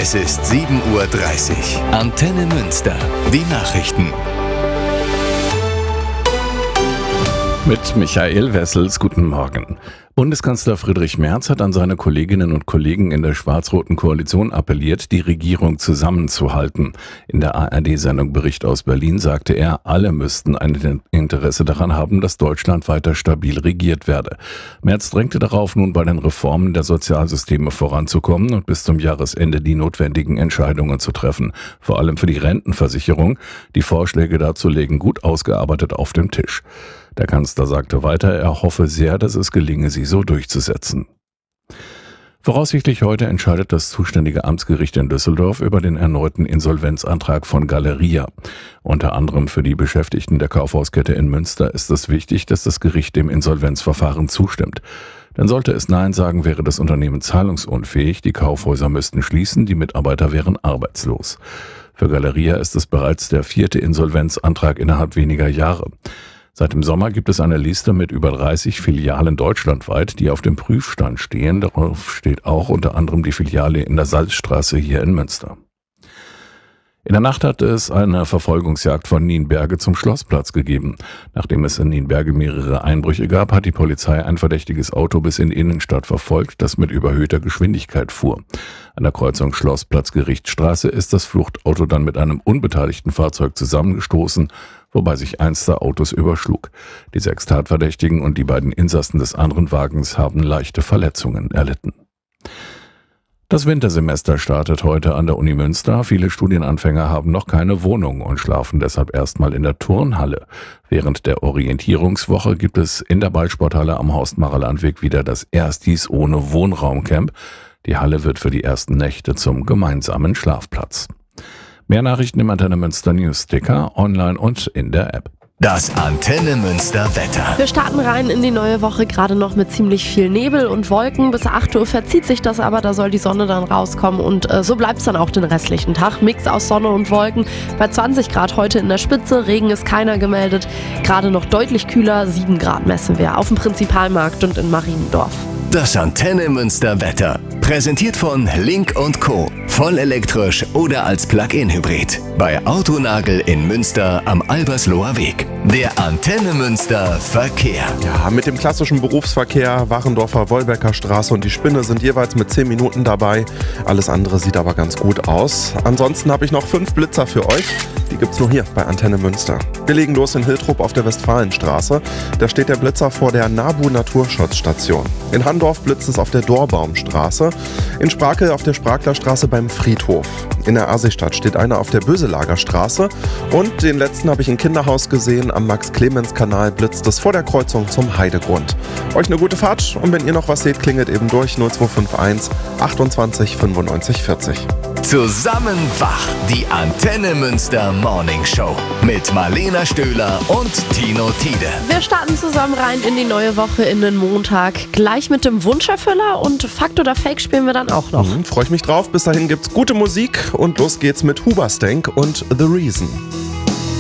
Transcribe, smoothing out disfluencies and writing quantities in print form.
Es ist 7:30 Uhr. Antenne Münster. Die Nachrichten. Mit Michael Wessels, guten Morgen. Bundeskanzler Friedrich Merz hat an seine Kolleginnen und Kollegen in der schwarz-roten Koalition appelliert, die Regierung zusammenzuhalten. In der ARD-Sendung Bericht aus Berlin sagte er, alle müssten ein Interesse daran haben, dass Deutschland weiter stabil regiert werde. Merz drängte darauf, nun bei den Reformen der Sozialsysteme voranzukommen und bis zum Jahresende die notwendigen Entscheidungen zu treffen. Vor allem für die Rentenversicherung. Die Vorschläge dazu liegen gut ausgearbeitet auf dem Tisch. Der Kanzler sagte weiter, er hoffe sehr, dass es gelinge, sie so durchzusetzen. Voraussichtlich heute entscheidet das zuständige Amtsgericht in Düsseldorf über den erneuten Insolvenzantrag von Galeria. Unter anderem für die Beschäftigten der Kaufhauskette in Münster ist es wichtig, dass das Gericht dem Insolvenzverfahren zustimmt. Denn sollte es Nein sagen, wäre das Unternehmen zahlungsunfähig, die Kaufhäuser müssten schließen, die Mitarbeiter wären arbeitslos. Für Galeria ist es bereits der 4. Insolvenzantrag innerhalb weniger Jahre. Seit dem Sommer gibt es eine Liste mit über 30 Filialen deutschlandweit, die auf dem Prüfstand stehen. Darauf steht auch unter anderem die Filiale in der Salzstraße hier in Münster. In der Nacht hat es eine Verfolgungsjagd von Nienberge zum Schlossplatz gegeben. Nachdem es in Nienberge mehrere Einbrüche gab, hat die Polizei ein verdächtiges Auto bis in die Innenstadt verfolgt, das mit überhöhter Geschwindigkeit fuhr. An der Kreuzung Schlossplatz-Gerichtsstraße ist das Fluchtauto dann mit einem unbeteiligten Fahrzeug zusammengestoßen, wobei sich eins der Autos überschlug. Die 6 Tatverdächtigen und die beiden Insassen des anderen Wagens haben leichte Verletzungen erlitten. Das Wintersemester startet heute an der Uni Münster. Viele Studienanfänger haben noch keine Wohnung und schlafen deshalb erstmal in der Turnhalle. Während der Orientierungswoche gibt es in der Ballsporthalle am Horstmacher Landweg wieder das Erstis ohne Wohnraumcamp. Die Halle wird für die ersten Nächte zum gemeinsamen Schlafplatz. Mehr Nachrichten im Antenne Münster News-Sticker, online und in der App. Das Antenne Münster Wetter. Wir starten rein in die neue Woche, gerade noch mit ziemlich viel Nebel und Wolken. Bis 8 Uhr verzieht sich das aber, da soll die Sonne dann rauskommen und so bleibt es dann auch den restlichen Tag. Mix aus Sonne und Wolken. Bei 20 Grad heute in der Spitze, Regen ist keiner gemeldet. Gerade noch deutlich kühler, 7 Grad messen wir auf dem Prinzipalmarkt und in Mariendorf. Das Antenne Münster Wetter. Präsentiert von Link & Co. Voll elektrisch oder als Plug-in-Hybrid. Bei Autonagel in Münster am Albersloher Weg. Der Antenne Münster Verkehr. Ja, mit dem klassischen Berufsverkehr, Wachendorfer, Wolbecker Straße und die Spinne sind jeweils mit 10 Minuten dabei. Alles andere sieht aber ganz gut aus. Ansonsten habe ich noch 5 Blitzer für euch. Die gibt's nur hier bei Antenne Münster. Wir legen los in Hiltrup auf der Westfalenstraße. Da steht der Blitzer vor der NABU Naturschutzstation. In Handorf blitzt es auf der Dorbaumstraße. In Sprakel auf der Spraklerstraße beim Friedhof. In der Aasistadt steht einer auf der Böselager Straße. Und den letzten habe ich im Kinderhaus gesehen. Am Max-Clemens-Kanal blitzt es vor der Kreuzung zum Heidegrund. Euch eine gute Fahrt und wenn ihr noch was seht, klingelt eben durch 0251 28 95 40. Zusammen wach, die Antenne Münster Morning Show mit Marlena Stöhler und Tino Tiede. Wir starten zusammen rein in die neue Woche, in den Montag. Gleich mit dem Wunscherfüller und Fakt oder Fake spielen wir dann auch noch. Freue ich mich drauf. Bis dahin gibt's gute Musik und los geht's mit Huberstank und The Reason.